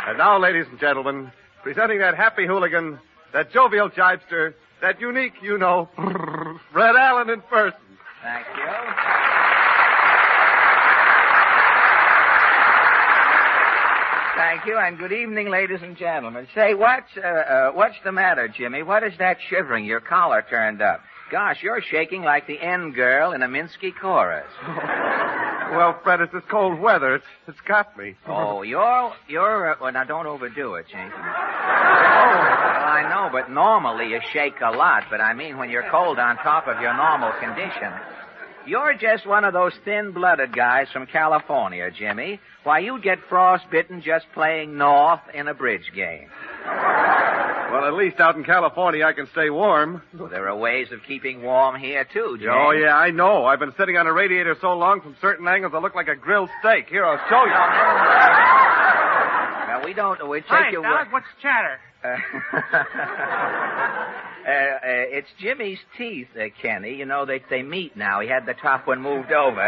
And now, ladies and gentlemen, presenting that happy hooligan, that jovial jibester, that unique, Red Allen in person. Thank you. Thank you, and good evening, ladies and gentlemen. Say, what's the matter, Jimmy? What is that shivering? Your collar turned up. Gosh, you're shaking like the end girl in a Minsky chorus. Well, Fred, it's this cold weather. It's got me. Oh, you're well, now don't overdo it, Jimmy. Oh, well, I know, but normally you shake a lot, but I mean when you're cold on top of your normal condition. You're just one of those thin-blooded guys from California, Jimmy. Why, you'd get frostbitten just playing North in a bridge game. Well, at least out in California I can stay warm. Well, there are ways of keeping warm here, too, Jimmy. Oh, yeah, I know. I've been sitting on a radiator so long from certain angles I look like a grilled steak. Here, I'll show you. Now, we don't... We'll take Hi, you... Doc. What's the chatter? It's Jimmy's teeth, Kenny. You know, they meet now. He had the top one moved over.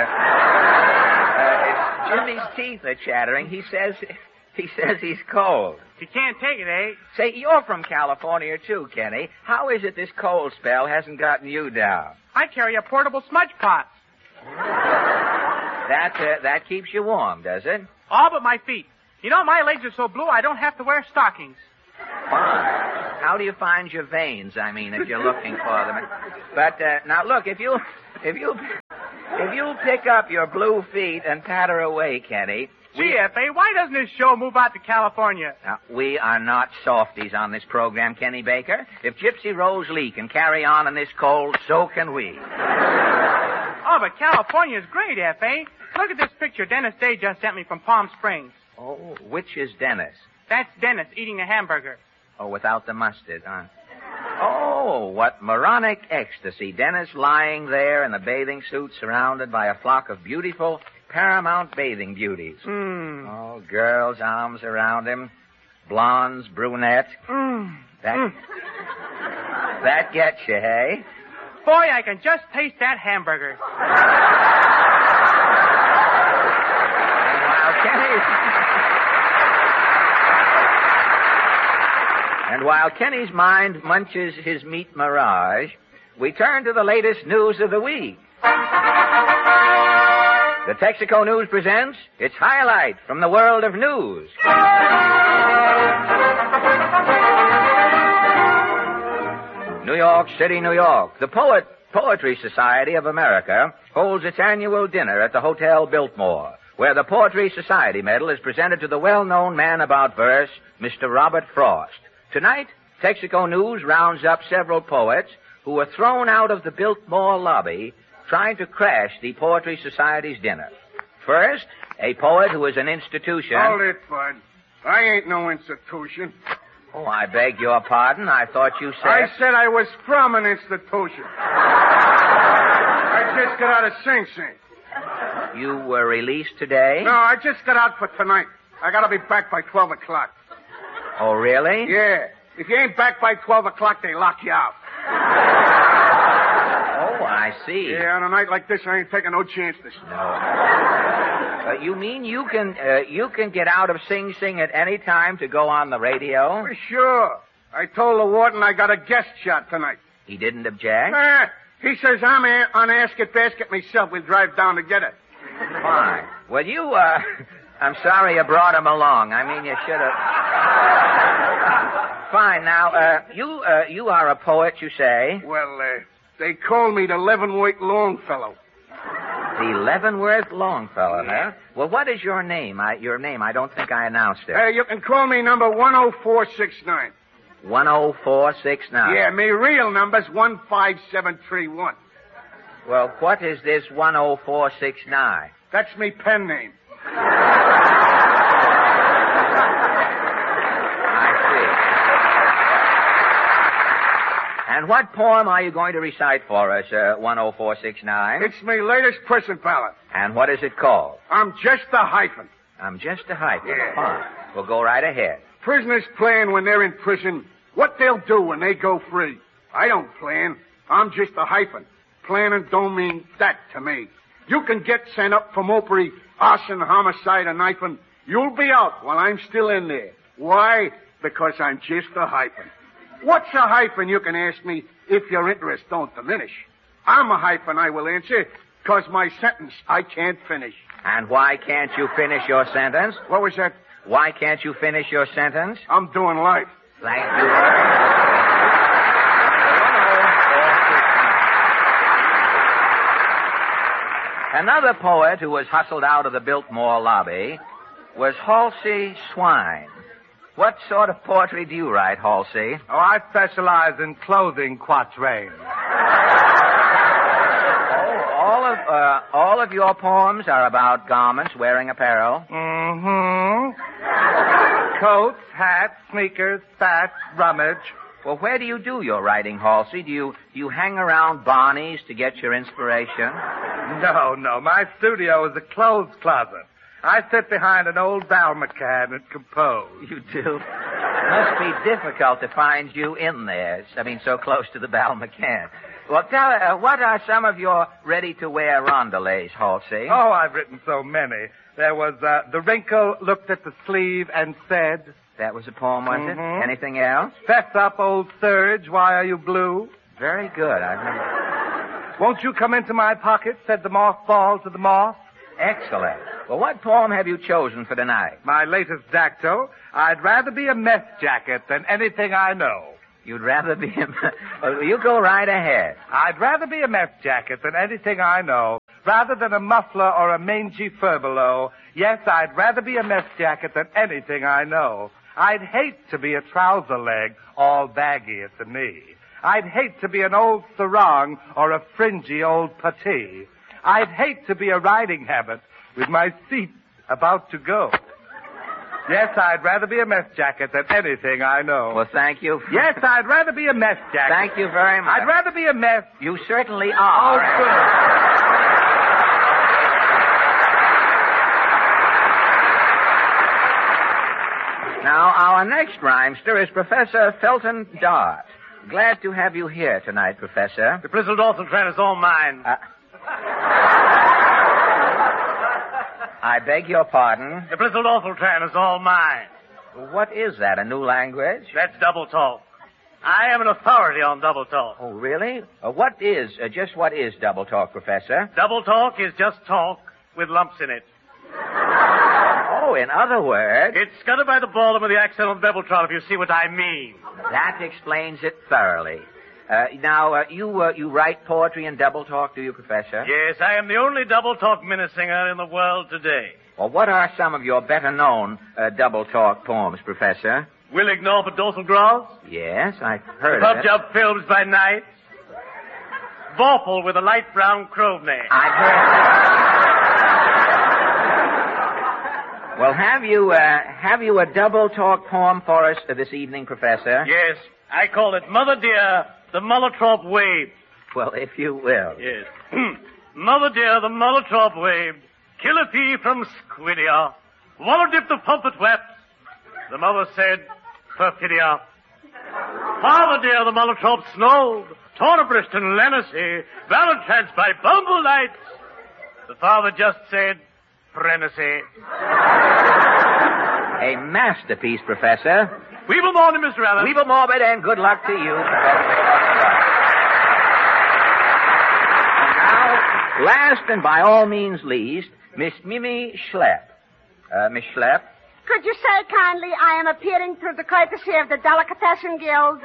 It's Jimmy's teeth are chattering. He says he's cold. You can't take it, eh? Say, you're from California, too, Kenny. How is it this cold spell hasn't gotten you down? I carry a portable smudge pot. That keeps you warm, does it? All but my feet. You know, my legs are so blue I don't have to wear stockings. Fine. How do you find your veins, if you're looking for them? But, now, look, if you pick up your blue feet and patter away, Kenny... Gee, F.A., why doesn't this show move out to California? Now, we are not softies on this program, Kenny Baker. If Gypsy Rose Lee can carry on in this cold, so can we. Oh, but California's great, F.A. Look at this picture Dennis Day just sent me from Palm Springs. Oh, which is Dennis? That's Dennis eating a hamburger. Oh, without the mustard, huh? Oh, what moronic ecstasy. Dennis lying there in a bathing suit surrounded by a flock of beautiful Paramount bathing beauties. Oh, girls' arms around him. Blondes, brunette. That gets you, hey? Boy, I can just taste that hamburger. And while Kenny's mind munches his meat mirage, we turn to the latest news of the week. The Texaco News presents its highlight from the world of news. New York City, New York. The Poetry Society of America holds its annual dinner at the Hotel Biltmore, where the Poetry Society Medal is presented to the well-known man about verse, Mr. Robert Frost. Tonight, Texaco News rounds up several poets who were thrown out of the Biltmore lobby trying to crash the Poetry Society's dinner. First, a poet who is an institution... Hold it, Bud. I ain't no institution. Oh, I beg your pardon. I thought you said... I said I was from an institution. I just got out of Sing Sing. You were released today? No, I just got out for tonight. I gotta be back by 12 o'clock. Oh, really? Yeah. If you ain't back by 12 o'clock, they lock you out. Oh, I see. Yeah, on a night like this, I ain't taking no chances. No. You mean you can get out of Sing Sing at any time to go on the radio? For sure. I told the warden I got a guest shot tonight. He didn't object? He says I'm on Ask It Basket myself. We'll drive down to get it. Fine. Well, I'm sorry you brought him along. You should have... Fine. Now, you are a poet, you say? Well, they call me the Leavenworth Longfellow. The Leavenworth Longfellow, huh? Well, what is your name? I don't think I announced it. You can call me number 10469. 10469. Yeah, me real number's 15731. Well, what is this 10469? That's me pen name. And what poem are you going to recite for us, 10469? It's my latest prison ballad. And what is it called? I'm just a hyphen. I'm just a hyphen. Yeah. Fine. We'll go right ahead. Prisoners plan when they're in prison what they'll do when they go free. I don't plan. I'm just a hyphen. Planning don't mean that to me. You can get sent up for mopery, arson, homicide, and knifing. You'll be out while I'm still in there. Why? Because I'm just a hyphen. What's a hyphen, you can ask me, if your interest don't diminish? I'm a hyphen, I will answer, because my sentence I can't finish. And why can't you finish your sentence? What was that? Why can't you finish your sentence? I'm doing life. Thank you. Another poet who was hustled out of the Biltmore lobby was Halsey Swine. What sort of poetry do you write, Halsey? Oh, I specialize in clothing quatrains. All of your poems are about garments, wearing apparel. Mm-hmm. Coats, hats, sneakers, spats, rummage. Well, where do you do your writing, Halsey? Do you hang around Barney's to get your inspiration? No. My studio is a clothes closet. I sit behind an old Balmer can and compose. You do? It must be difficult to find you in there. So close to the Balmer can. Well, tell what are some of your ready-to-wear rondelets, Halsey? Oh, I've written so many. There was, The Wrinkle Looked at the Sleeve and Said. That was a poem, was it? Anything else? Fess up, old Surge, why are you blue? Very good. Won't you come into my pocket, said the mothball to the moth. Excellent. Well, what poem have you chosen for tonight? My latest dactyl. I'd rather be a mess jacket than anything I know. You'd rather be a... Well, you go right ahead. I'd rather be a mess jacket than anything I know, rather than a muffler or a mangy furbelow. Yes, I'd rather be a mess jacket than anything I know. I'd hate to be a trouser leg, all baggy at the knee. I'd hate to be an old sarong or a fringy old puttee. I'd hate to be a riding habit with my seat about to go. Yes, I'd rather be a mess jacket than anything I know. Well, thank you. Yes, I'd rather be a mess jacket. Thank you very much. I'd rather be a mess. You certainly are. Oh, good. Now, our next rhymester is Professor Felton Dart. Glad to have you here tonight, Professor. The Bristol Dorsal train is all mine. I beg your pardon? The Bristol Dorsal train is all mine. What is that, a new language? That's double talk. I am an authority on double talk. Oh, really? What is double talk, Professor? Double talk is just talk with lumps in it. Oh, in other words... It's scuttered by the ball and with the accent on Beveltron, if you see what I mean. That explains it thoroughly. You write poetry in double talk, do you, Professor? Yes, I am the only double talk singer in the world today. Well, what are some of your better-known double talk poems, Professor? Will Ignore for Dorsal Gross? Yes, I've heard Pub of it. Job Films by Night. Vorpal with a light brown Crowne. I've heard... Well, have you a double talk poem for us this evening, Professor? Yes, I call it Mother Dear, the Mullertrop Wave. Well, if you will. Yes. Mother Dear, the Mullertrop Wave, Killipee from Squidia, Wallerdip the Pumpet wept. The mother said, Perfidia. Father Dear, the Mullertrop snowed, Tornabrist and Lenessee, Valentines by Bumble Lights. The father just said, Prenacy. A masterpiece, Professor. Weeble Morbid, Mr. Allen. Weeble Morbid, and good luck to you, Professor. And now, last and by all means least, Miss Mimi Schlepp. Miss Schlepp? Could you say kindly I am appearing through the courtesy of the Delicatessen Guild?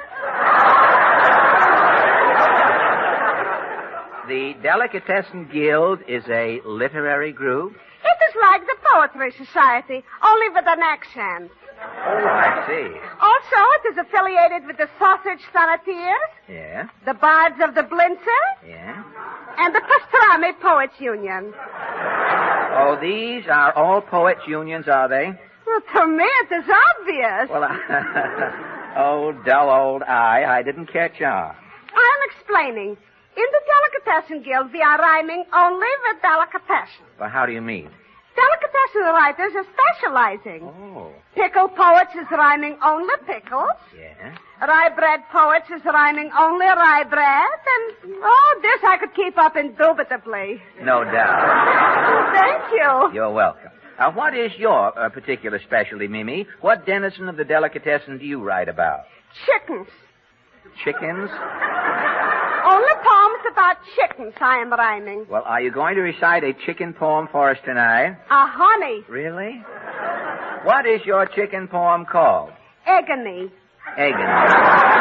The Delicatessen Guild is a literary group? It is like the Poetry Society, only with an accent. Oh, I see. Also, it is affiliated with the Sausage Sonneteers, Yeah? the Bards of the Blinzer, Yeah? and the Pastrami Poets Union. Oh, these are all poets' unions, are they? Well, to me it is obvious. Well, oh, dull old eye, I didn't catch on. I am explaining. In the Delicatessen Guild, we are rhyming only with delicatessen. Well, how do you mean? Delicatessen writers are specializing. Oh, Pickle poets is rhyming only pickles. yeah? Rye bread poets is rhyming only rye bread. And, this I could keep up indubitably. No doubt. Thank you. You're welcome. What is your particular specialty, Mimi? What denizen of the delicatessen do you write about? Chickens. Chickens? Only poems about chickens I am rhyming. Well, are you going to recite a chicken poem for us tonight? Honey. Really? What is your chicken poem called? Agony. Agony.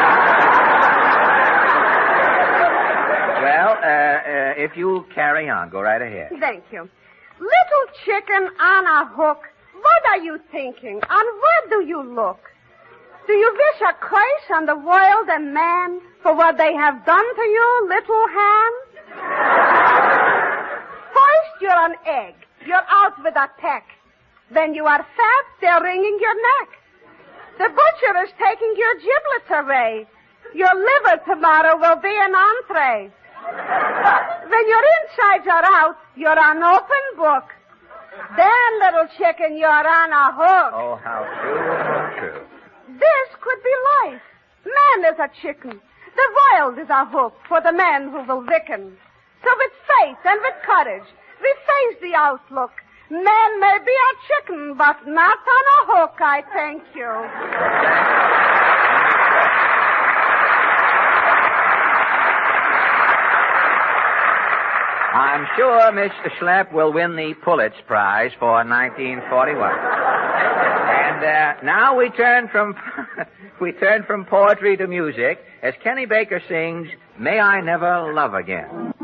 Well, if you'll carry on, go right ahead. Thank you. Little chicken on a hook, what are you thinking? And where do you look? Do you wish a curse on the world and man for what they have done to you, little hand? First, you're an egg. You're out with a peck. Then you are fat, they're wringing your neck. The butcher is taking your giblets away. Your liver tomorrow will be an entree. When your insides are out, you're an open book. Then, little chicken, you're on a hook. Oh, how true, how true. This could be life. Man is a chicken. The world is a hook for the man who will wicken. So with faith and with courage, we face the outlook. Man may be a chicken, but not on a hook, I thank you. I'm sure Mr. Schlepp will win the Pulitzer Prize for 1941. And now we turn from poetry to music as Kenny Baker sings "May I Never Love Again."